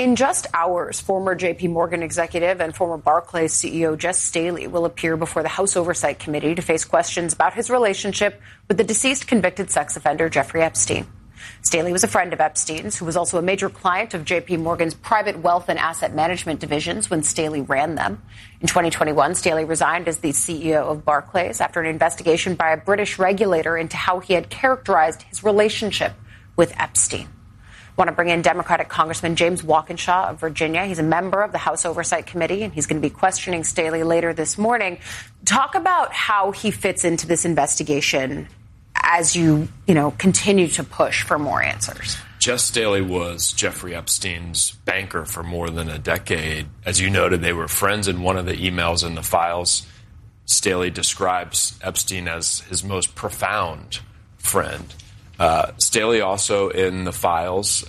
In just hours, former J.P. Morgan executive and former Barclays CEO Jes Staley will appear before the House Oversight Committee to face questions about his relationship with the deceased convicted sex offender Jeffrey Epstein. Staley was a friend of Epstein's, who was also a major client of J.P. Morgan's private wealth and asset management divisions when Staley ran them. In 2021, Staley resigned as the CEO of Barclays after an investigation by a British regulator into how he had characterized his relationship with Epstein. I want to bring in Democratic Congressman James Walkinshaw of Virginia. He's a member of the House Oversight Committee, and he's going to be questioning Staley later this morning. Talk about how he fits into this investigation as you continue to push for more answers. Jes Staley was Jeffrey Epstein's banker for more than a decade. As you noted, they were friends. In one of the emails in the files, Staley describes Epstein as his most profound friend. Staley also in the files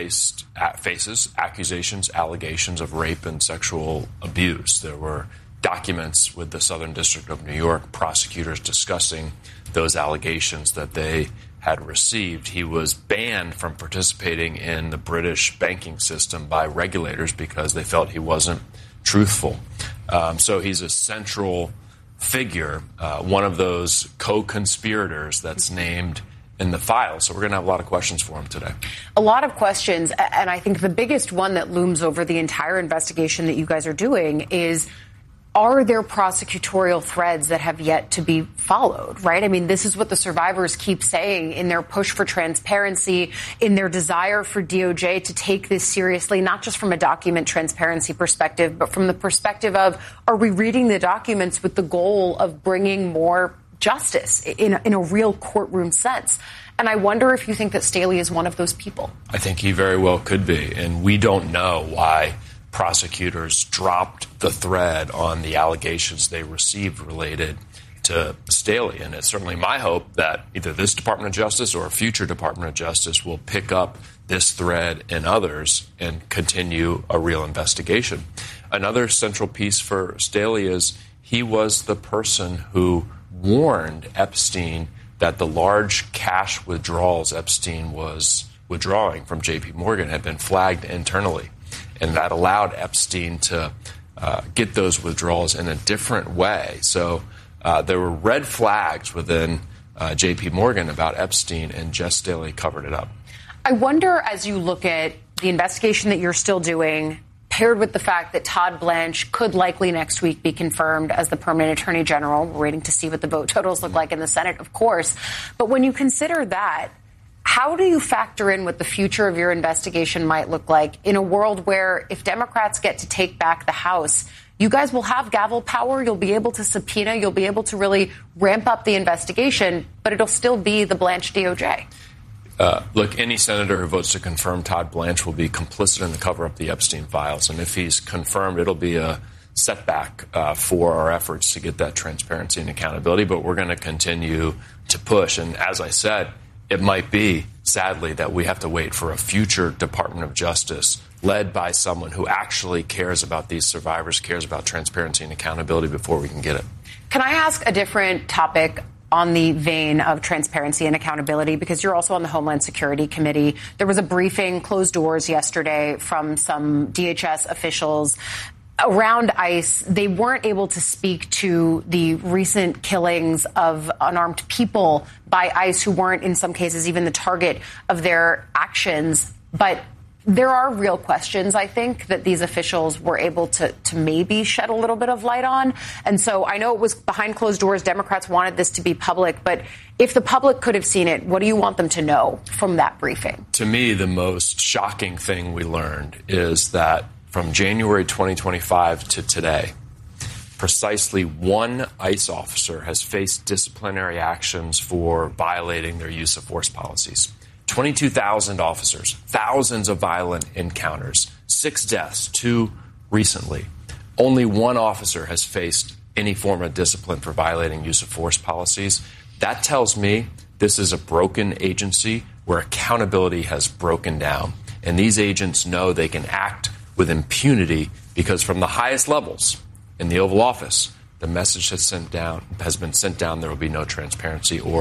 faces accusations, allegations of rape and sexual abuse. There were documents with the Southern District of New York, prosecutors discussing those allegations that they had received. He was banned from participating in the British banking system by regulators because they felt he wasn't truthful. So he's a central figure, one of those co-conspirators that's named in the file. So we're going to have a lot of questions for him today. A lot of questions. And I think the biggest one that looms over the entire investigation that you guys are doing is, are there prosecutorial threads that have yet to be followed, right? I mean, this is what the survivors keep saying in their push for transparency, in their desire for DOJ to take this seriously, not just from a document transparency perspective, but from the perspective of, are we reading the documents with the goal of bringing more justice in a real courtroom sense? And I wonder if you think that Staley is one of those people. I think he very well could be. And we don't know why prosecutors dropped the thread on the allegations they received related to Staley. And it's certainly my hope that either this Department of Justice or a future Department of Justice will pick up this thread and others and continue a real investigation. Another central piece for Staley is he was the person who warned Epstein that the large cash withdrawals Epstein was withdrawing from J.P. Morgan had been flagged internally. And that allowed Epstein to get those withdrawals in a different way. So there were red flags within J.P. Morgan about Epstein, and Jes Staley covered it up. I wonder, as you look at the investigation that you're still doing, paired with the fact that Todd Blanche could likely next week be confirmed as the permanent attorney general. We're waiting to see what the vote totals look like in the Senate, of course. But when you consider that, how do you factor in what the future of your investigation might look like in a world where if Democrats get to take back the House, you guys will have gavel power, you'll be able to subpoena, you'll be able to really ramp up the investigation, but it'll still be the Blanche DOJ? Look, any senator who votes to confirm Todd Blanche will be complicit in the cover-up of the Epstein files. And if he's confirmed, it'll be a setback for our efforts to get that transparency and accountability. But we're going to continue to push. And as I said, it might be, sadly, that we have to wait for a future Department of Justice led by someone who actually cares about these survivors, cares about transparency and accountability before we can get it. Can I ask a different topic on the vein of transparency and accountability, because you're also on the Homeland Security Committee? There was a briefing, closed doors yesterday, from some DHS officials around ICE. They weren't able to speak to the recent killings of unarmed people by ICE who weren't, in some cases, even the target of their actions. But there are real questions, I think, that these officials were able to maybe shed a little bit of light on. And so I know it was behind closed doors. Democrats wanted this to be public. But if the public could have seen it, what do you want them to know from that briefing? To me, the most shocking thing we learned is that from January 2025 to today, precisely one ICE officer has faced disciplinary actions for violating their use of force policies. 22,000 officers, thousands of violent encounters, 6 deaths, 2 recently. Only one officer has faced any form of discipline for violating use of force policies. That tells me this is a broken agency where accountability has broken down. And these agents know they can act with impunity because from the highest levels in the Oval Office, the message has been sent down, there will be no transparency or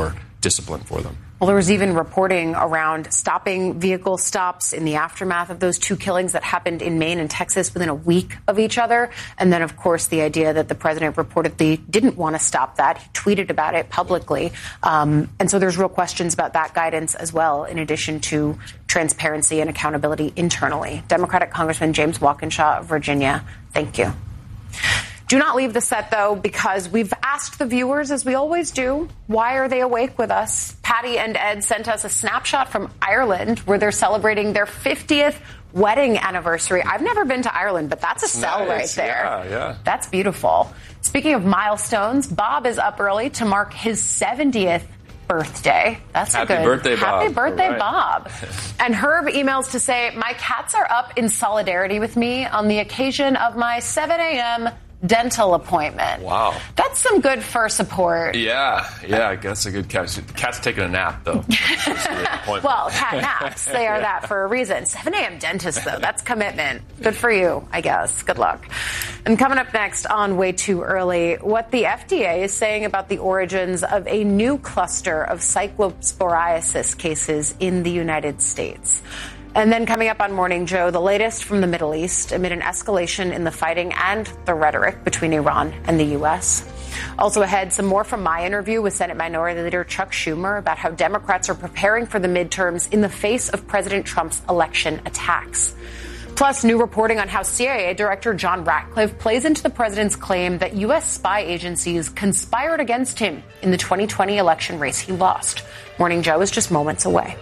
discipline for them. Well, there was even reporting around stopping vehicle stops in the aftermath of those two killings that happened in Maine and Texas within a week of each other. And then, of course, the idea that the president reportedly didn't want to stop that. He tweeted about it publicly. And so there's real questions about that guidance as well, in addition to transparency and accountability internally. Democratic Congressman James Walkinshaw of Virginia, thank you. Do not leave the set, though, because we've asked the viewers, as we always do, why are they awake with us? Patty and Ed sent us a snapshot from Ireland, where they're celebrating their 50th wedding anniversary. I've never been to Ireland, but that's a sell right there. Yeah. That's beautiful. Speaking of milestones, Bob is up early to mark his 70th birthday. That's Happy birthday, Bob. Happy birthday, Right. Bob. And Herb emails to say, my cats are up in solidarity with me on the occasion of my 7 a.m. dental appointment. Wow. That's some good fur support. Yeah, I guess a good cat. The cat's taking a nap, though. Well, cat naps, they are that for a reason. 7 a.m. dentist, though, that's commitment. Good for you, I guess. Good luck. And coming up next on Way Too Early, what the FDA is saying about the origins of a new cluster of cyclosporiasis cases in the United States. And then coming up on Morning Joe, the latest from the Middle East amid an escalation in the fighting and the rhetoric between Iran and the U.S. Also ahead, some more from my interview with Senate Minority Leader Chuck Schumer about how Democrats are preparing for the midterms in the face of President Trump's election attacks. Plus, new reporting on how CIA Director John Ratcliffe plays into the president's claim that U.S. spy agencies conspired against him in the 2020 election race he lost. Morning Joe is just moments away.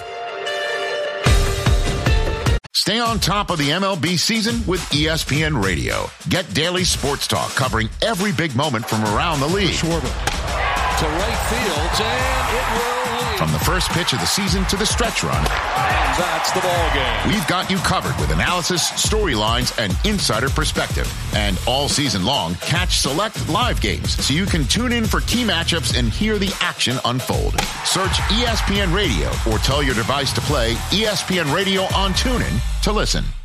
Stay on top of the MLB season with ESPN Radio. Get daily sports talk covering every big moment from around the league. Schwarber to right field, and it will leave. From the first pitch of the season to the stretch run. And that's the ball game. We've got you covered with analysis, storylines, and insider perspective. And all season long, catch select live games so you can tune in for key matchups and hear the action unfold. Search ESPN Radio or tell your device to play ESPN Radio on TuneIn to listen.